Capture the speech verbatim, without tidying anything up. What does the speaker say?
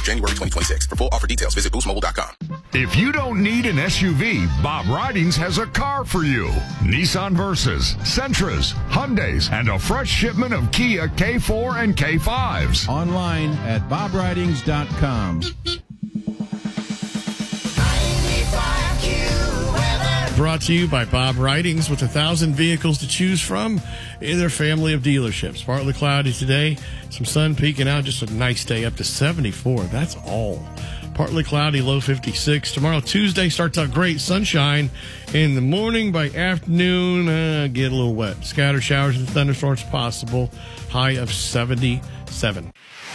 January twenty twenty-six. For full offer details, visit boost mobile dot com. If you don't need an S U V, Bob Ridings has a car for you. Nissan Versas, Sentras, Hyundais, and a fresh shipment of Kia K four and K fives. Online at bob ridings dot com. Brought to you by Bob Ridings, with a thousand vehicles to choose from in their family of dealerships. Partly cloudy today, some sun peeking out, just a nice day up to seventy-four. That's all. Partly cloudy, low fifty-six. Tomorrow, Tuesday, starts out great. Sunshine in the morning. By afternoon, uh, get a little wet. Scatter showers and thunderstorms possible. High of seventy-seven.